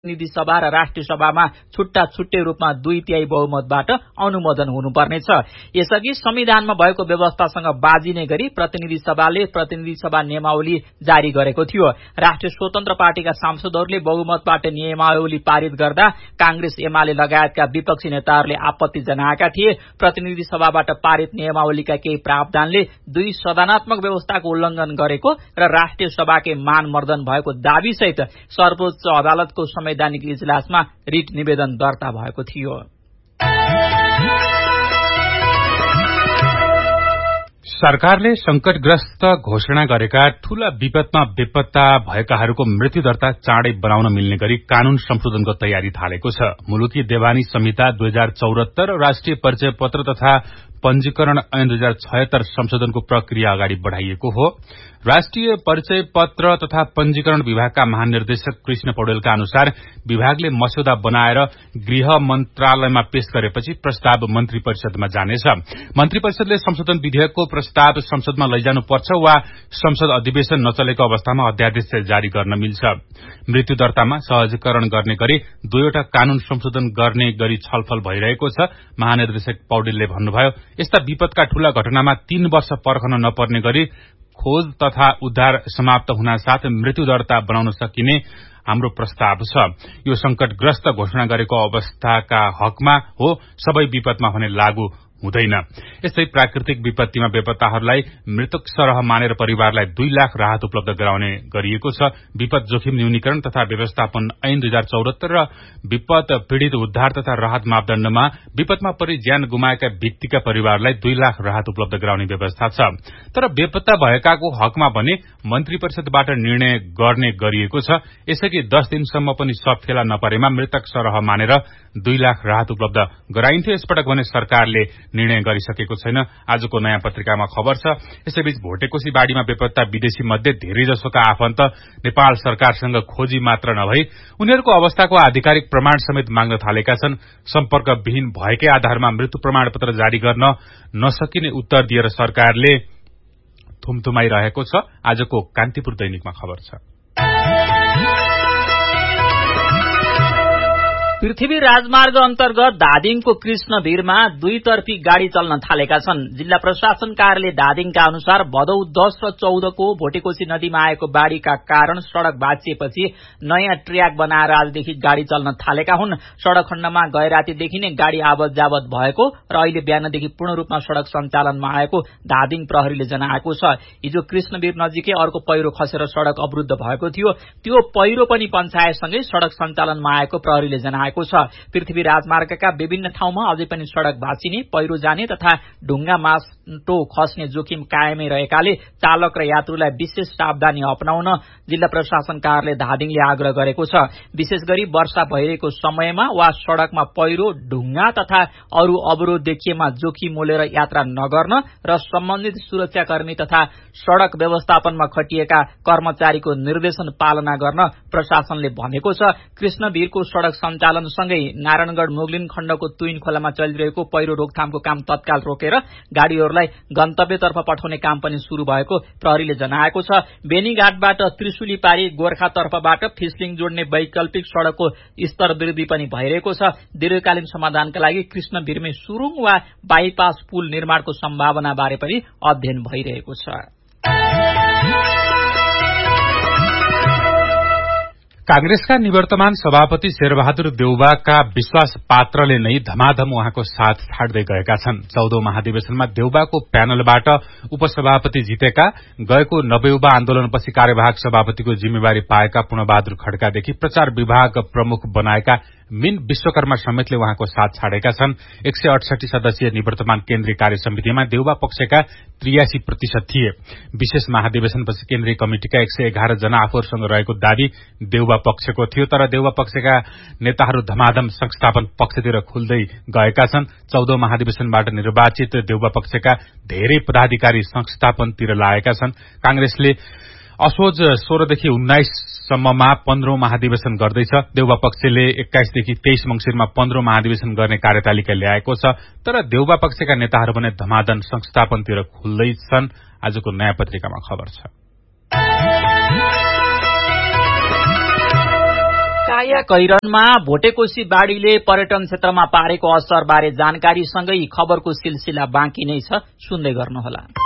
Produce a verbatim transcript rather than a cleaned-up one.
प्रतिनिधि सभा र राष्ट्रिय सभामा छुट्टा छुट्टै रूपमा दुई तिहाई बहुमतबाट अनुमोदन हुनुपर्नेछ। यसअघि संविधानमा भएको व्यवस्थासँग बाजिने गरी प्रतिनिधि सभाले प्रतिनिधि सभा नियमावली जारी गरेको थियो। राष्ट्रिय स्वतन्त्र पार्टीका सांसदहरूले बहुमतबाट नियमावली पारित गर्दा कांग्रेस एमाले लगायतका विपक्षी नेताहरूले आपत्ति जनाएका थिए। प्रतिनिधि सभाबाट पारित नियमावलीका केही प्रावधानले दुई सदनात्मक व्यवस्थाको उल्लंघन गरेको र राष्ट्रिय सभाकै मानमर्दन भएको दावी सहित सर्वोच्च अदालतको संवैधानिक इजलासमा रिट निवेदन दर्ता भएको थियो। सरकारले संकटग्रस्त घोषणा गरेका ठूला विपदमा बेपत्ता भएकाहरूको मृत्यु दर्ता चाँडै बनाउन मिल्ने गरी कानून संशोधनको तयारी थालेको छ। मुलुकी देवानी संहिता दुई हजार चौरात्तर राष्ट्रिय परिचय पत्र तथा पंजीकरण ऐन दुई हजार छयत्तर संशोधनको प्रक्रिया अगाडि बढ़ाइएको हो। राष्ट्रिय परिचय पत्र तथा पंजीकरण विभागका महानिर्देशक कृष्ण पौडेलका अनुसार विभागले मस्यौदा बनाएर गृह मन्त्रालयमा पेश गरेपछि प्रस्ताव मन्त्री परिषदमा जानेछ। मन्त्री परिषदले संशोधन विधेयकको प्रस्ताव संसदमा लैजानुपर्छ वा संसद अधिवेशन नचलेको अवस्थामा अध्यादेश जारी गर्न मिल्छ। मृत्यु दर्तामा सहजीकरण गर्ने गरी दुईवटा कानून संशोधन गर्ने गरी छलफल भइरहेको छ। महानिर्देशक पौडेलले भन्नुभयो, यस्ता विपदका ठूला घटनामा तीन वर्ष पर्खन नपर्ने गरी खोज तथा उद्धार समाप्त हुनासाथ मृत्यु दर्ता बनाउन सकिने हाम्रो प्रस्ताव छ। यो संकटग्रस्त घोषणा गरेको अवस्थाका हकमा हो, सबै विपदमा भने लागू हुँदैन। यस्तै प्राकृतिक विपत्तिमा बेपत्ताहरूलाई मृतक सरह मानेर परिवारलाई दुई लाख राहत उपलब्ध गराउने गरिएको छ। विपद जोखिम न्यूनीकरण तथा व्यवस्थापन ऐन दुई हजार चौरात्तर र विपद पीड़ित उद्धार तथा राहत मापदण्डमा विपदमा परि ज्यान गुमाएका व्यक्तिका परिवारलाई दुई लाख राहत उपलब्ध गराउने व्यवस्था छ। तर बेपत्ता भएकाको हकमा भने मन्त्री परिषदबाट निर्णय गर्ने गरिएको छ। यसअघि दस दिनसम्म पनि सब फेला नपरेमा मृतक सरह मानेर दुई लाख राहत उपलब्ध गराइन्थ्यो। यसपटक भने सरकारले निर्णय गरिसकेको छैन। आजको नयाँ पत्रिकामा खबर छ। यसैबीच भोटेकोशी बाढ़ीमा बेपत्ता विदेशी मध्ये धेरै जसोका आफन्त नेपाल सरकारसँग खोजी मात्र नभई उनीहरूको अवस्थाको आधिकारिक प्रमाण समेत माग्न थालेका छन्। सम्पर्कविहीन भएकै आधारमा मृत्यु प्रमाणपत्र जारी गर्न नसकिने उत्तर दिएर सरकारले थुमथुमाइरहेको छ। आजको कान्तिपुर दैनिकमा खबर छ। पृथ्वी राजमार्ग अन्तर्गत धादिङको कृष्णभिरमा दुईतर्फी गाड़ी चल्न थालेका छन्। जिल्ला प्रशासन कार्यालय धादिङका अनुसार भदौ दस र चौधको भोटेकोशी नदीमा आएको बाढ़ीका कारण सड़क भाँचिएपछि नयाँ ट्र्याक बनाएर आजदेखि गाड़ी चल्न थालेका हुन्। सड़क खण्डमा गैरातीदेखि नै गाड़ी आवत जावत भएको र अहिले बिहानदेखि पूर्ण रूपमा सड़क सञ्चालनमा आएको धादिङ प्रहरीले जनाएको छ। हिजो कृष्णभिर नजिकै अर्को पहिरो खसेर सड़क अवरुद्ध भएको थियो। त्यो पहिरो पनि पन्छाएसँगै सड़क सञ्चालनमा आएको प्रहरीले जनाएको छ। पृथ्वी राजमार्गका विभिन्न ठाउँमा अझै पनि सड़क भाँचिने, पहिरो जाने तथा ढुङ्गा माटो खस्ने जोखिम कायमै रहेकाले चालक र यात्रुलाई विशेष सावधानी अपनाउन जिल्ला प्रशासन कार्यालय धादिङले आग्रह गरेको छ। विशेष गरी वर्षा भइरहेको समयमा वा सड़कमा पहिरो, ढुङ्गा तथा अरू अवरोध देखिएमा जोखिम मोलेर यात्रा नगर्न र सम्बन्धित सुरक्षाकर्मी तथा सड़क व्यवस्थापनमा खटिएका कर्मचारीको निर्देशन पालना गर्न प्रशासनले भनेको छ। कृष्णभिरको सड़क सञ्चालन सँगै नारायणगढ़ मुगलिन खण्डको तुइन खोलामा चलिरहेको पहिरो रोकथामको काम तत्काल रोकेर गाड़ीहरूलाई गन्तव्यतर्फ पठाउने काम पनि शुरू भएको प्रहरीले जनाएको छ। बेनीघाटबाट त्रिशुली पारी गोर्खातर्फबाट फिस्लिङ जोड्ने वैकल्पिक सड़कको स्तर वृद्धि पनि भइरहेको छ। दीर्घकालीन समाधानका लागि कृष्णभिरमै सुरुङ वा बाइपास पुल निर्माणको सम्भावना बारे पनि अध्ययन भइरहेको छ। कांग्रेसका निवर्तमान सभापति शेरबहादुर देउबाका विश्वास पात्रले नै धमाधम उहाँको साथ छाड्दै गएका छन्। चौधौं महाधिवेशनमा देउबाको प्यानलबाट उपसभापति जितेका, गएको नवयुवा आन्दोलनपछि कार्यवाहक सभापतिको जिम्मेवारी पाएका पूर्णबहादुर खड्कादेखि प्रचार विभाग प्रमुख बनाएका मीन विश्वकर्मा समेतले उहाँको साथ छाडेका छन्। एक सय अठसठी सदस्यीय निवर्तमान केन्द्रीय कार्य समितिमा देउबा पक्षका त्रियासी प्रतिशत थिए। विशेष महाधिवेशनपछि केन्द्रीय कमिटिका एक सय एघार जना आफूहरूसँग रहेको दावी देउबा पक्षको थियो। तर देउबा पक्षका नेताहरू धमाधम संस्थापन पक्षतिर खुल्दै गएका छन्। चौधौं महाधिवेशनबाट निर्वाचित देउबा पक्षका धेरै पदाधिकारी संस्थापनतिर लागेका छन्। कांग्रेसले असोज सोह्रदेखि उन्नाइस सम्ममा पन्ध्रौं महाधिवेशन गर्दैछ। देउबा पक्षले एक्काइसदेखि तेइस मंसिरमा पन्ध्रौं महाधिवेशन गर्ने कार्यतालिका ल्याएको छ। तर देउबा पक्षका नेताहरू भने धमाधम संस्थापनतिर खुल्दैछन्। आजको नयाँ पत्रिकामा खबर छ। हिमालय कैरनमा भोटेकोशी बाढ़ीले पर्यटन क्षेत्रमा पारेको असर बारे जानकारी सँगै खबरको सिलसिला बाँकी नै छ, सुन्दै गर्नुहोला।